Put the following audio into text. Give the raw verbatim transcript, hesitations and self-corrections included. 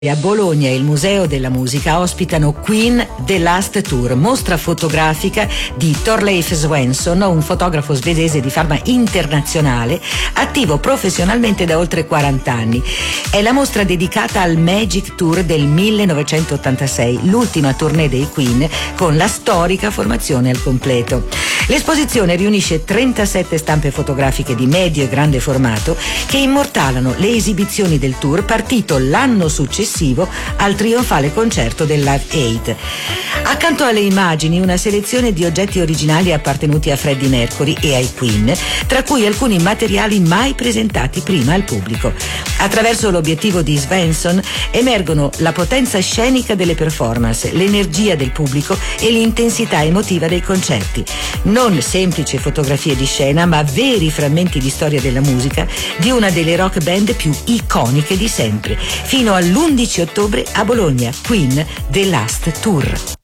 A Bologna il Museo della Musica ospitano Queen The Last Tour, mostra fotografica di Thorleif Svensson, un fotografo svedese di fama internazionale, attivo professionalmente da oltre quaranta anni. È la mostra dedicata al Magic Tour del millenovecentottantasei, l'ultima tournée dei Queen con la storica formazione al completo. L'esposizione riunisce trentasette stampe fotografiche di medio e grande formato che immortalano le esibizioni del tour partito l'anno successivo al trionfale concerto del Live Aid. Accanto alle immagini una selezione di oggetti originali appartenuti a Freddie Mercury e ai Queen, tra cui alcuni materiali mai presentati prima al pubblico. Attraverso l'obiettivo di Svensson emergono la potenza scenica delle performance, l'energia del pubblico e l'intensità emotiva dei concerti. Non semplici fotografie di scena, ma veri frammenti di storia della musica di una delle rock band più iconiche di sempre. Fino all'undici ottobre a Bologna, Queen The Last Tour.